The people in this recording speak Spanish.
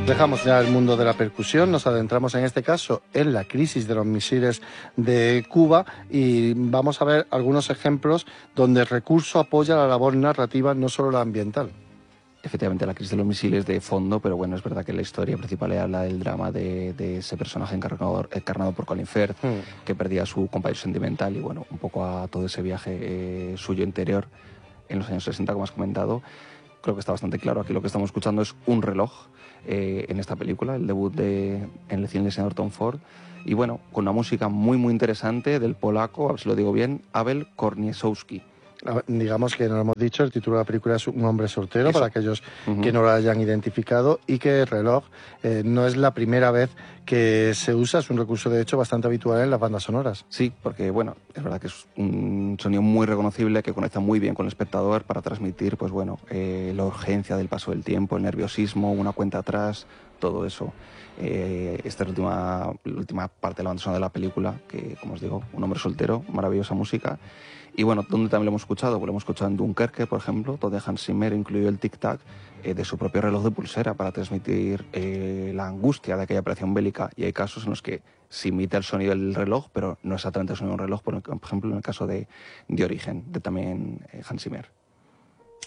Dejamos ya el mundo de la percusión, nos adentramos en este caso en la crisis de los misiles de Cuba y vamos a ver algunos ejemplos donde el recurso apoya la labor narrativa, no solo la ambiental. Efectivamente, la crisis de los misiles de fondo, pero bueno, es verdad que la historia principal habla del drama de ese personaje encarnado por Colin Firth, que perdía a su compañero sentimental y bueno, un poco a todo ese viaje suyo interior en los años 60, como has comentado. Creo que está bastante claro. Aquí lo que estamos escuchando es un reloj en esta película, el debut en el cine del señor Tom Ford. Y bueno, con una música muy, muy interesante del polaco, a ver si lo digo bien, Abel Korniszewski. Digamos que no lo hemos dicho, el título de la película es Un hombre soltero. Eso. Para aquellos que no lo hayan identificado, y que el reloj no es la primera vez que se usa, es un recurso de hecho bastante habitual en las bandas sonoras. Sí, porque bueno, es verdad que es un sonido muy reconocible que conecta muy bien con el espectador para transmitir pues bueno, la urgencia del paso del tiempo, el nerviosismo, una cuenta atrás, todo eso. Esta es la última parte de la banda sonora de la película, que como os digo, Un hombre soltero, maravillosa música. Y bueno, ¿dónde también lo hemos escuchado? Pues lo hemos escuchado en Dunkerque, por ejemplo, donde Hans Zimmer incluyó el tic-tac de su propio reloj de pulsera para transmitir la angustia de aquella operación bélica. Y hay casos en los que se imita el sonido del reloj, pero no exactamente el sonido de un reloj, por ejemplo, en el caso de Origen, de también Hans Zimmer.